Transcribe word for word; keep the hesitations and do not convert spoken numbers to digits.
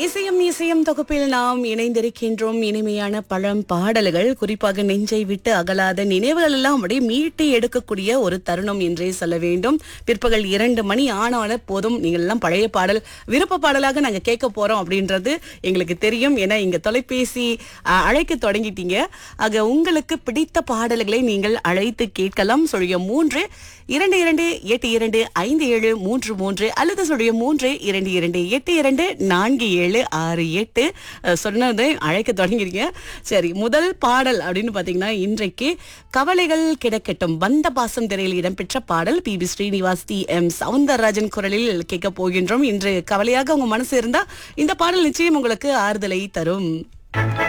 இசையும் இசையும் தொகுப்பில் நாம் இணைந்திருக்கின்றோம். இனிமையான பழம் பாடல்கள், குறிப்பாக நெஞ்சை விட்டு அகலாத நினைவுகள் எல்லாம் அப்படியே மீட்டி எடுக்கக்கூடிய ஒரு தருணம் என்றே சொல்ல வேண்டும். பிற்பகல் இரண்டு மணி ஆனால போதும், நீங்கள் எல்லாம் பழைய பாடல் விருப்ப பாடலாக நாங்க கேட்க போறோம் அப்படின்றது எங்களுக்கு தெரியும். ஏன்னா இங்க தொலைபேசி அஹ், அழைக்க தொடங்கிட்டீங்க. ஆக உங்களுக்கு பிடித்த பாடல்களை நீங்கள் அழைத்து கேட்கலாம். சொல்லிய மூன்று இரண்டு இரண்டு எட்டு இரண்டு ஐந்து ஏழு மூன்று மூன்று அல்லது சொல்லிய மூன்று இரண்டு இரண்டு எட்டு இரண்டு நான்கு ஏழு ஆறு எட்டு. அஹ், சொன்னது அழைக்க தொடங்கிருங்க. சரி, முதல் பாடல் அப்படின்னு பாத்தீங்கன்னா இன்றைக்கு கவலைகள் கிடக்கட்டும் வந்த பாசம் திரையில் இடம்பெற்ற பாடல் B B Srinivas D M Soundararajan குரலில் கேட்க போகின்றோம். இன்று கவலையாக உங்க மனசு இருந்தா இந்த பாடல் நிச்சயம் உங்களுக்கு ஆறுதலை தரும்.